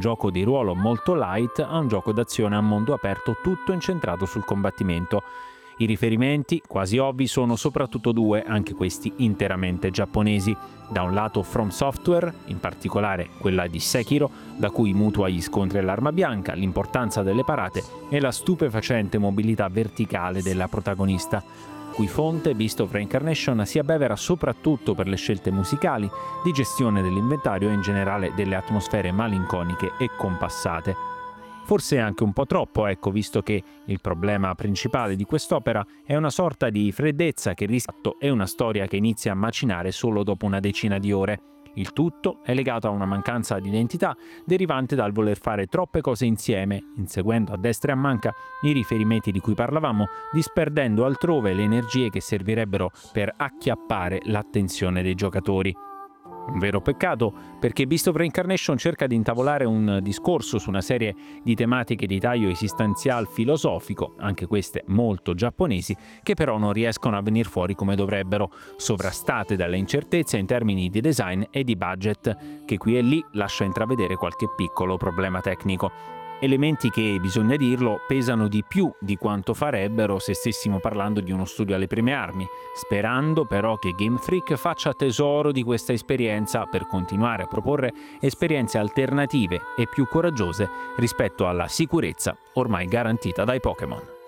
gioco di ruolo molto light a un gioco d'azione a mondo aperto tutto incentrato sul combattimento. I riferimenti, quasi ovvi, sono soprattutto due, anche questi interamente giapponesi. Da un lato From Software, in particolare quella di Sekiro, da cui mutua gli scontri all'arma bianca, l'importanza delle parate e la stupefacente mobilità verticale della protagonista, cui fonte Beast of Reincarnation si abbevera soprattutto per le scelte musicali, di gestione dell'inventario e in generale delle atmosfere malinconiche e compassate. Forse anche un po' troppo, visto che il problema principale di quest'opera è una sorta di freddezza che riscatto e una storia che inizia a macinare solo dopo una decina di ore. Il tutto è legato a una mancanza di identità derivante dal voler fare troppe cose insieme, inseguendo a destra e a manca i riferimenti di cui parlavamo, disperdendo altrove le energie che servirebbero per acchiappare l'attenzione dei giocatori. Un vero peccato, perché Beast of Reincarnation cerca di intavolare un discorso su una serie di tematiche di taglio esistenzial filosofico, anche queste molto giapponesi, che però non riescono a venir fuori come dovrebbero, sovrastate dalle incertezze in termini di design e di budget, che qui e lì lascia intravedere qualche piccolo problema tecnico. Elementi che, bisogna dirlo, pesano di più di quanto farebbero se stessimo parlando di uno studio alle prime armi, sperando però che Game Freak faccia tesoro di questa esperienza per continuare a proporre esperienze alternative e più coraggiose rispetto alla sicurezza ormai garantita dai Pokémon.